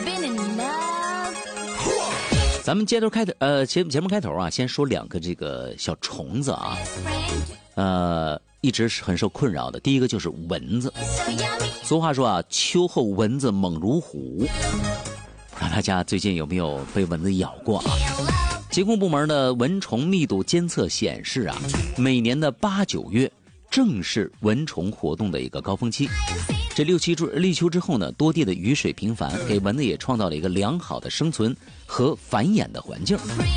咱们节目开头啊，先说两个这个小虫子啊，一直是很受困扰的。第一个就是蚊子。俗话说啊，秋后蚊子猛如虎。不知道大家最近有没有被蚊子咬过啊？疾控部门的蚊虫密度监测显示啊，每年的8、9月正是蚊虫活动的一个高峰期。这立秋之后呢，多地的雨水频繁，给蚊子也创造了一个良好的生存和繁衍的环境。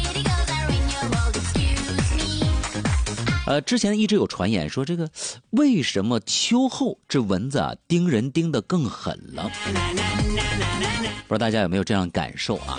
之前一直有传言说，这个为什么秋后这蚊子啊叮人叮得更狠了？不知道大家有没有这样感受啊？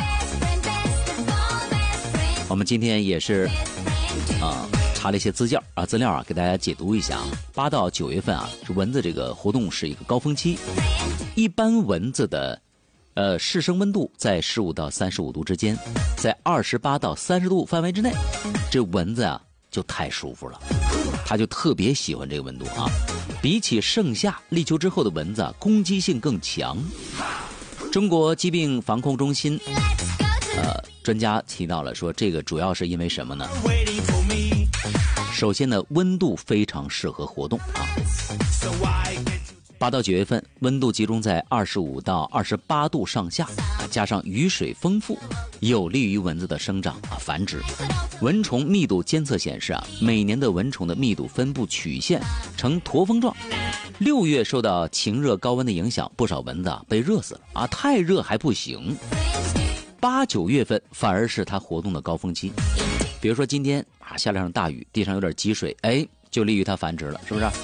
我们今天也是查了一些资料啊，给大家解读一下啊。8到9月份啊，这蚊子这个活动是一个高峰期，一般蚊子的适生温度在15到35度之间，在28到30度范围之内，这蚊子啊就太舒服了，它就特别喜欢这个温度啊。比起盛夏立秋之后的蚊子啊，攻击性更强。中国疾病防控中心专家提到了说，这个主要是因为什么呢？首先呢，温度非常适合活动啊。8到9月份，温度集中在25到28度上下，加上雨水丰富，有利于蚊子的生长繁殖。蚊虫密度监测显示啊，每年的蚊虫的密度分布曲线呈驼峰状。6月受到晴热高温的影响，不少蚊子被热死了啊，太热还不行。8、9月份反而是它活动的高峰期。比如说今天下了场大雨，地上有点积水，就利于它繁殖了，是不是？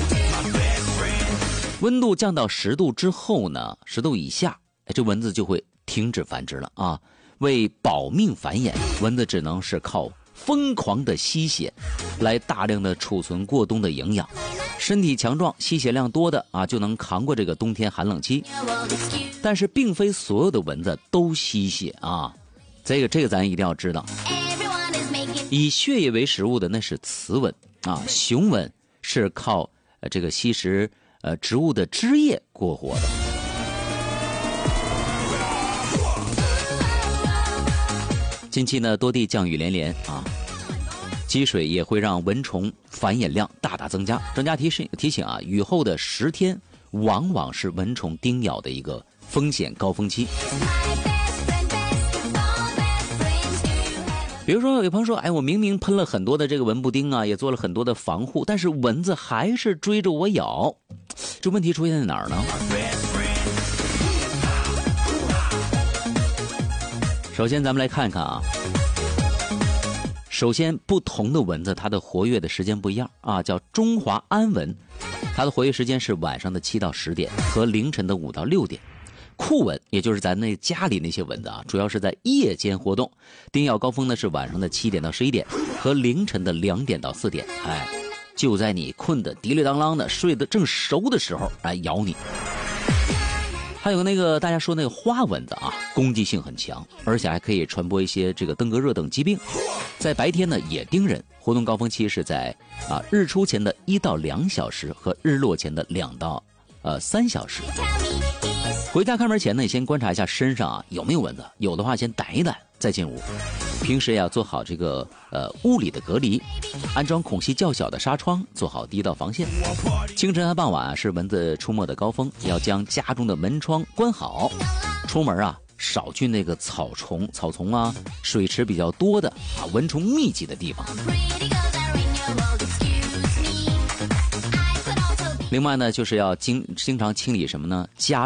温度降到10度之后呢，10度以下，这蚊子就会停止繁殖了啊。为保命繁衍，蚊子只能是靠疯狂的吸血来大量的储存过冬的营养。身体强壮、吸血量多的就能扛过这个冬天寒冷期。但是并非所有的蚊子都吸血啊，这个咱一定要知道。以血液为食物的那是雌蚊啊，雄蚊是靠这个吸食植物的汁液过活的。近期呢，多地降雨连连啊，积水也会让蚊虫繁衍量大大增加。专家提醒啊，雨后的10天往往是蚊虫叮咬的一个风险高峰期。比如说有朋友说，我明明喷了很多的这个蚊不叮啊，也做了很多的防护，但是蚊子还是追着我咬，这问题出现在哪儿呢？首先咱们来看看啊，首先不同的蚊子它的活跃的时间不一样啊，叫中华安蚊，它的活跃时间是晚上的7到10点和凌晨的5到6点。酷蚊也就是咱那家里那些蚊子啊，主要是在夜间活动，叮咬高峰呢是晚上的7点到11点和凌晨的2点到4点，就在你困得滴里当啷的睡得正熟的时候咬你。还有那个大家说那个花蚊子啊，攻击性很强，而且还可以传播一些这个登革热等疾病，在白天呢也叮人，活动高峰期是在日出前的1到2小时和日落前的2到3小时。回家开门前呢，你先观察一下身上有没有蚊子，有的话先逮一逮再进屋。平时做好这个物理的隔离，安装孔隙较小的纱窗，做好第一道防线。清晨和傍晚是蚊子出没的高峰，要将家中的门窗关好。出门少去那个草丛水池比较多的蚊虫密集的地方。另外呢，就是要经常清理什么呢？家